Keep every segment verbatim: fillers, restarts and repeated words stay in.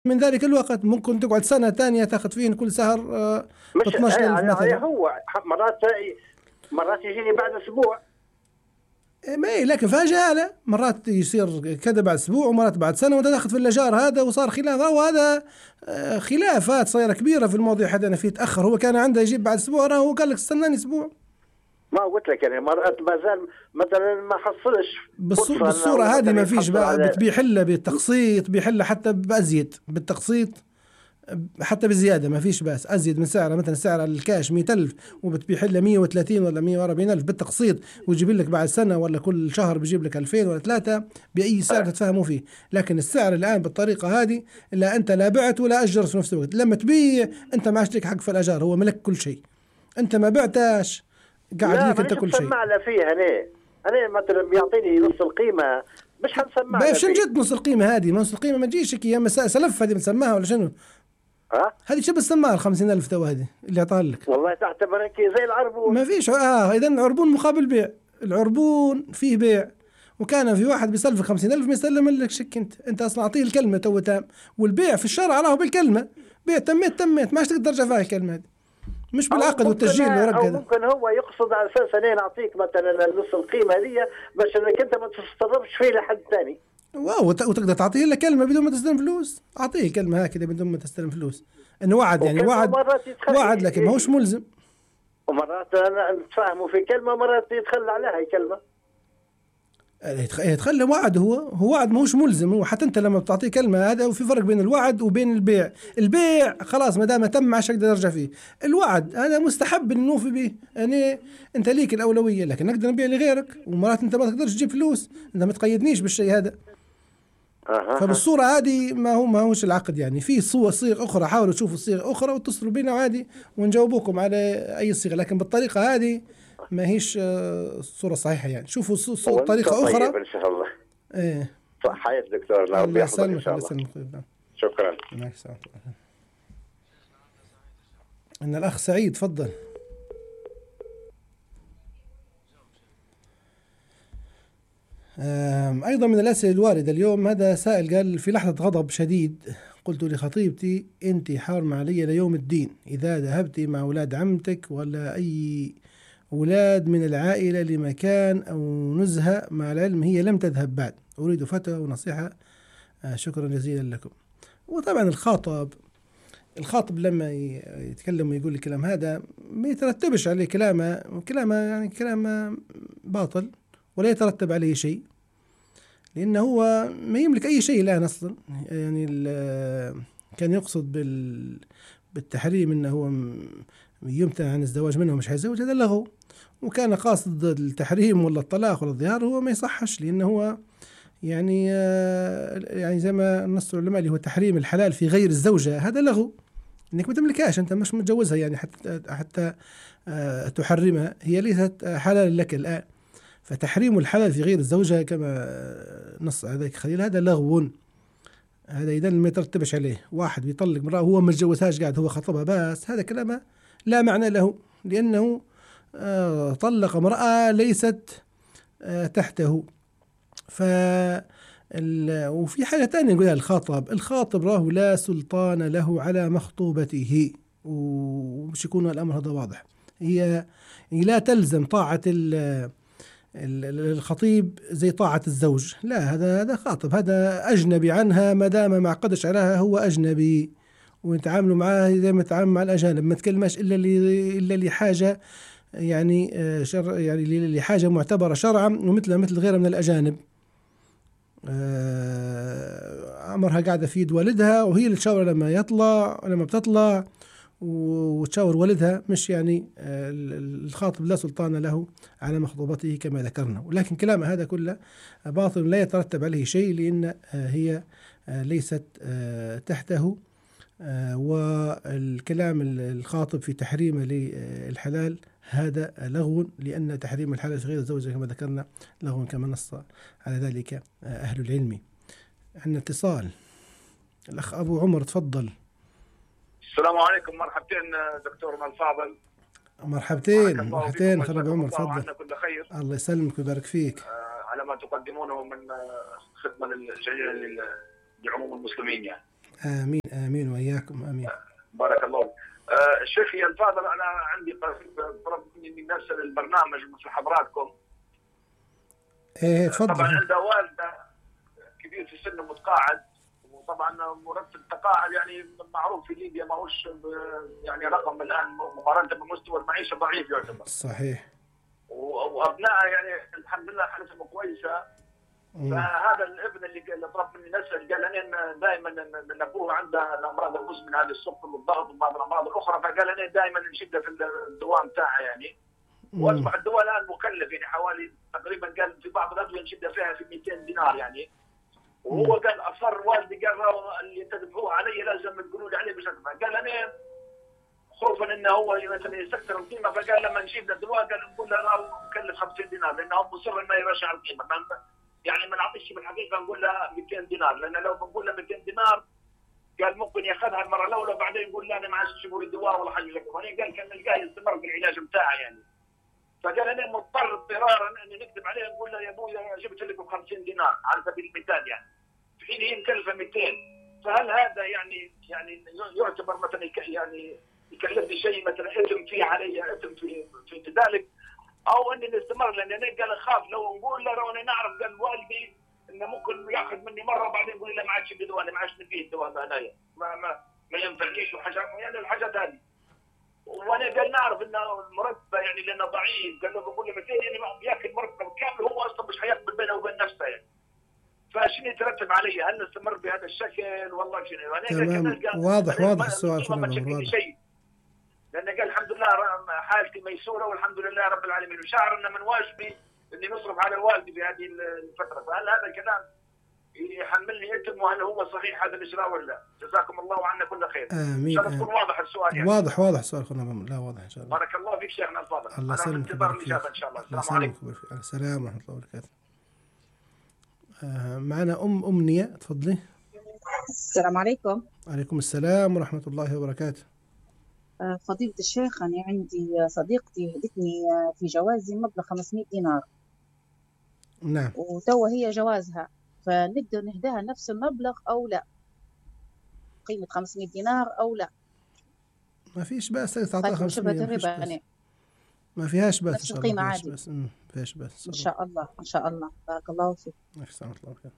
من ذلك الوقت ممكن تقعد سنة ثانية تاخذ فيهن كل شهر ب اثناش ألف يعني مثلا. هو مرات مرات يجيني بعد أسبوع. ما إيه، لكن فجأة مرات يصير كذا بعد أسبوع ومرات بعد سنة، وأنت تاخذ في الأجار هذا، وصار خلاف، وهذا خلافات صايرة كبيرة في الموضوع. حدا أنا فيه تأخر، هو كان عنده يجيب بعد أسبوع، راه هو قال لك استناني أسبوع. ما قلت لك يعني مرات ما زال مثلا ما حصلش بالصورة هذه ما فيش بقى، بيحلها بالتقسيط، بيحلها حتى بأزيد بالتقسيط، حتى بزيادة ما فيش بس أزيد من سعره. مثلا سعر الكاش مئة ألف وبتبيحلها مئة وثلاثين ولا مئة وأربعين ألف بالتقسيط، ويجيب لك بعد سنة ولا كل شهر بيجيب لك ألفين ولا ثلاثة بأي سعر تتفاهموا فيه. لكن السعر الآن بالطريقة هذه، لا أنت لا بعت ولا أجرت في نفس الوقت. لما تبيع أنت ما عادش لك حق في الأجار، هو ملك كل شيء، أنت ما بعتاش قاعد ليك أنت كل شيء. لا مانيش فيها أنا أنا مثلا بيعطيني نص القيمة، مش حنسمع له. شنو جد نص القيمة هذه؟ نص القيمة ما تجيش هيك، يا مساء سلف هذه بنسماها ولا شنو؟ ها؟ هذه شو بسماها الخمسين ألف تو هذه اللي أعطاها لك؟ والله تعتبرك زي العربون. ما فيش. اه إذا العربون مقابل بيع، العربون فيه بيع. وكان في واحد بيسلفك خمسين ألف ما يسلم لك شك، أنت أنت أصلا أعطيه الكلمة تو تام، والبيع في الشرع راه بالكلمة، بيع تميت تميت، ما تقدر ترجع فيها الكلمة هذه، مش بالعقد والتسجيل والورق هذا. ممكن هو يقصد على أساس أنا نعطيك مثلا نص القيمة هذه باش أنك أنت ما تستضربش فيه لحد ثاني. واو، وتقدر تعطيه له كلمة بدون ما تستلم فلوس، أعطيه كلمة هكذا بدون ما تستلم فلوس، إنه وعد يعني وعد وعد لكن ما هوش ملزم. ومرات أنا نتفاهموا في كلمة، مرات يتخلى عليها كلمة. يتخلى وعد، هو هو وعد ما هوش ملزم. هو حتى أنت لما بتعطيه كلمة هذا، وفي فرق بين الوعد وبين البيع. البيع خلاص ما دام تم ما عادش أقدر أرجع فيه. الوعد هذا مستحب إن نوفي به، يعني أنت ليك الأولوية، لكن نقدر نبيع لغيرك، ومرات أنت ما تقدرش تجيب فلوس، أنت ما تقيدنيش بالشيء هذا. فبالصورة هذه ما هو ما هوش العقد. يعني في صور صيغ أخرى، حاولوا تشوفوا صيغ أخرى واتصلوا بينا عادي ونجاوبوكم على أي صيغة، لكن بالطريقة هذه ما هيش الصورة صحيحة. يعني شوفوا صورة طريقة أخرى. طيب إن شاء الله. إيه صح يا دكتور. الله يسلمك. الله يسلمك. شكرا. إن الأخ سعيد تفضل. أيضا من الأسئلة الواردة اليوم، هذا سائل قال: في لحظة غضب شديد قلت لخطيبتي: أنت حارمة علي ليوم الدين إذا ذهبت مع أولاد عمتك ولا أي أولاد من العائلة لمكان أو نزهة، مع العلم هي لم تذهب بعد، أريد فتوى ونصيحة، شكرا جزيلا لكم. وطبعا الخاطب الخاطب لما يتكلم ويقول الكلام هذا ما يترتبش عليه كلامه كلامه يعني كلامه باطل ولا يترتب عليه شيء، لأنه هو ما يملك أي شيء الآن أصلا. يعني كان يقصد بال بالتحريم أنه هو يمتنع عن الزواج منه مش حيزوج، هذا لغو. وكان قاصد التحريم ولا الطلاق ولا الظهار، هو ما يصحش، لأنه هو يعني يعني زي ما نص العلماء اللي هو تحريم الحلال في غير الزوجة، هذا لغو، إنك ما تملكهاش، أنت مش متجوزها يعني حتى حتى تحرمها، هي ليست حلال لك الآن. فتحريم الحلال في غير الزوجة كما نص عليك خليل هذا لغو. هذا إذا ما يترتبش عليه. واحد بيطلق امرأة هو ما تجوزهاش، قاعد هو خطبها بس، هذا كلام لا معنى له، لأنه آه طلق امرأة ليست آه تحته. ف وفي حاجة تانية نقولها: الخاطب الخاطب راه لا سلطان له على مخطوبته، ومش يكون الأمر هذا واضح. هي لا تلزم طاعة الخطيب زي طاعة الزوج، لا، هذا هذا خاطب، هذا أجنبي عنها، ما دام ما عقدش عليها هو أجنبي، ويتعاملوا معاه زي ما يتعامل مع الأجانب، ما تكلمش إلا اللي إلا لحاجة يعني شر يعني لحاجة معتبرة شرعا، ومثلها مثل غيرها من الأجانب. أمرها قاعدة في يد والدها، وهي اللي تشاور لما يطلع لما بتطلع، وتشاور والدها، مش يعني الخاطب لا سلطان له على مخطوبته كما ذكرنا. ولكن كلام هذا كله باطل لا يترتب عليه شيء، لأن هي ليست تحته. والكلام الخاطب في تحريم للحلال هذا لغو، لأن تحريم الحلال في غير الزوجة كما ذكرنا لغو، كما نص على ذلك أهل العلم. عندنا اتصال، الأخ أبو عمر تفضل. السلام عليكم. مرحبتين دكتور الفاضل. مرحبتين مرحبتين خرب عمر تفضل. كل خير. الله يسلمك ويبارك فيك. آه على ما تقدمونه من خدمة جيدة لعموم المسلمين يعني. آمين آمين وإياكم آمين. بارك الله. آه شيخي الفاضل، أنا عندي طلب مني نرسل البرنامج مثل حضراتكم. إيه تفضل. طبعا عنده والده كبير في السن متقاعد، وطبعا مرتب تقاعد يعني معروف في ليبيا ما هوش يعني رقم الان مقارنه بمستوى المعيشه ضعيف يعتبر. صحيح. وابنائه يعني الحمد لله حالتهم كويسه. مم. فهذا الابن اللي طلب مني نسال قال انا دائما ان ابوه عنده الامراض المزمنه هذه السكر والضغط وبعض الامراض الاخرى، فقال انا دائما نشده في الدواء بتاعه يعني. واصبح الدواء الان مكلف يعني حوالي تقريبا قال في بعض الادويه نشده فيها في مئتين دينار يعني. وهو قال اصر والدي قال اللي تدفعوه علي لازم تقولوا لي عليه بشكل. قال انا خوفا انه هو مثلا يسكر القيمه، فقال لما نجيب الدواء قال نقول له راه مكلف خمسين دينار لانه هو مصر انه يرجع القيمه. يعني ما نعطيش بالحقيقه نقول له مئتين دينار، لان لو بنقول له مئتين دينار قال ممكن ياخذها المره الاولى وبعدين يقول لا انا ما عادش تجيبوا لي الدواء ولا حاجه زي كذا. قال كان نلقاه يستمر بالعلاج بتاعه يعني. فقال انا مضطر اضطرارا اني نكتب عليه نقول له يا ابويا جبت لكم خمسين دينار على سبيل المثال يعني، في حين هي مكلفه مئتين. فهل هذا يعني يعني يعتبر مثلا يعني يكلفني شيء مثلا اثم فيه علي اثم في في ذلك، او اني نستمر؟ لان انا قال اخاف لو نقول له انا نعرف قال والدي انه ممكن ياخذ مني مره وبعدين يقول لي ما عادش بدواء، ما عادش نبيه الدواء هنايا ما ما ما ينفعنيش وحاجات يعني الحاجات هذه. وانا قال نعرف انه مرتبه يعني لانه ضعيف، قال له بقول له مئتين يعني بياكل مرتب كامل هو اصلا مش حيقبل بينه وبين نفسه يعني. فشنو يترتب علي؟ هل نستمر بهذا الشكل والله شنو؟ تمام واضح واضح السؤال ما تشكلني شيء، لان قال الحمد لله حالتي ميسوره والحمد لله رب العالمين، وشعر ان من واجبي اني نصرف على والدي في هذه الفتره. فهل هذا الكلام يحملني اثم وهل هو صحيح هذا الاجراء ولا لا؟ جزاكم الله عنا كل خير. امين. ان شاء الله تكون واضح السؤال يعني. واضح واضح السؤال اخونا. لا واضح ان شاء الله. بارك الله فيك شيخنا الفاضل. الله يسلمك. انا منتظر الاجابه ان شاء الله. السلام عليكم. السلام ورحمه الله وبركاته. آه معنا ام امنيه، تفضلي. السلام عليكم. وعليكم السلام ورحمه الله وبركاته. فضيلة الشيخ، أنا عندي صديقتي هدتني في جوازي مبلغ خمسمائة دينار. نعم. وتوا هي جوازها، فنقدر نهداها نفس المبلغ أو لا؟ قيمة خمسمائة دينار أو لا؟ ما فيش بأس تعطيها خمسمائة. شبه الربا يعني. ما فيهاش بأس. نفس القيمة عادي. بس ما فيهاش بأس. إن شاء الله إن شاء الله. بارك الله فيك. أحسن الله خير.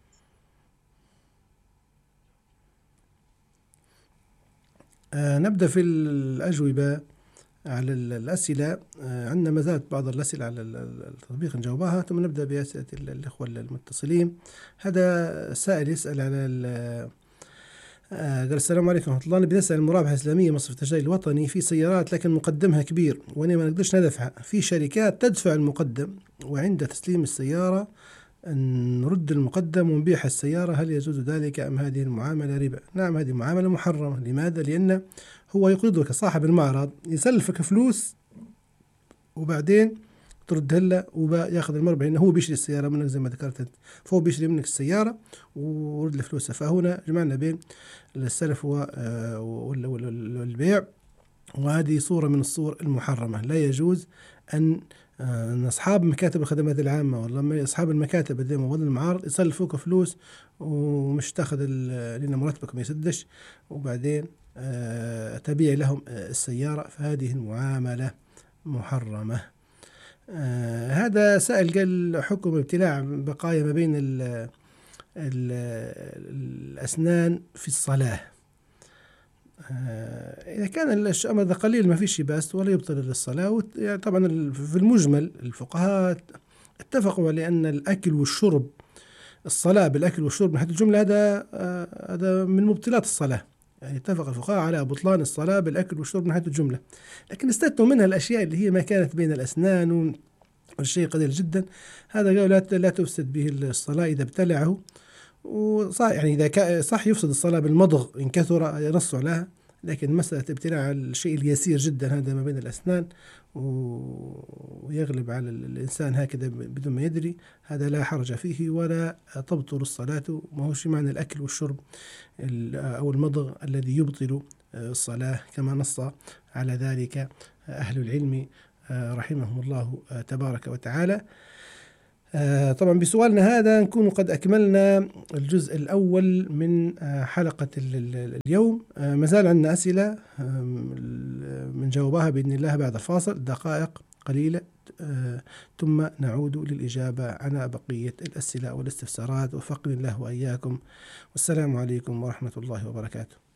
آه نبدأ في الأجوبة على الأسئلة. آه عندنا ما زالت بعض الأسئلة على التطبيق نجاوبها، ثم نبدأ بأسئلة الإخوة المتصلين. هذا سائل يسأل على آه قال السلام عليكم ورحمة الله، نبي نسأل المرابحة الإسلامية مصرف التجاري الوطني في سيارات لكن مقدمها كبير وأنا ما نقدرش ندفعها، في شركات تدفع المقدم وعند تسليم السيارة نرد المقدم ونبيع السيارة، هل يجوز ذلك أم هذه المعاملة ربا؟ نعم هذه معاملة محرمة. لماذا؟ لأن هو يقرضك صاحب المعرض يسلفك فلوس وبعدين ترد هلا وياخذ المربح، لأنه هو بيشتري السيارة منك زي ما ذكرت، فهو بيشتري منك السيارة ورد له فلوسها. فهنا جمعنا بين السلف والبيع، وهذه صورة من الصور المحرمة. لا يجوز أن أن أصحاب مكاتب الخدمات العامة والله أصحاب المكاتب اللي موظفين المعارض يسلفوك فلوس ومش تاخذ لأن مرتبك ما يسدش وبعدين آه تبيع لهم آه السيارة، فهذه المعاملة محرمة. آه هذا سائل قال حكم ابتلاع بقايا ما بين ال ال الأسنان في الصلاة. آه إذا كان الأمر قليل ما فيش بأس ولا يبطل الصلاة. يعني طبعا في المجمل الفقهاء اتفقوا على أن الأكل والشرب، الصلاة بالأكل والشرب من حيث الجملة هذا آه هذا من مبطلات الصلاة. يعني اتفق الفقهاء على بطلان الصلاة بالأكل والشرب من حيث الجملة، لكن استثنوا منها الأشياء اللي هي ما كانت بين الأسنان والشيء قليل جدا، هذا قالوا لا, لا تفسد به الصلاة إذا ابتلعه. وصح يعني إذا صح يفسد الصلاة بالمضغ إن كثر ينص لها، لكن مسألة ابتلاع الشيء اليسير جدا هذا ما بين الأسنان ويغلب على الإنسان هكذا بدون ما يدري، هذا لا حرج فيه ولا تبطل الصلاة. ما هوش معنى الأكل والشرب أو المضغ الذي يبطل الصلاة كما نص على ذلك أهل العلم رحمهم الله تبارك وتعالى. آه طبعا بسؤالنا هذا نكون قد أكملنا الجزء الأول من آه حلقة اليوم. آه مازال عندنا أسئلة آه من جاوبها بإذن الله بعد الفاصل دقائق قليلة، آه ثم نعود للإجابة على بقية الأسئلة والاستفسارات. وفقني الله وإياكم، والسلام عليكم ورحمة الله وبركاته.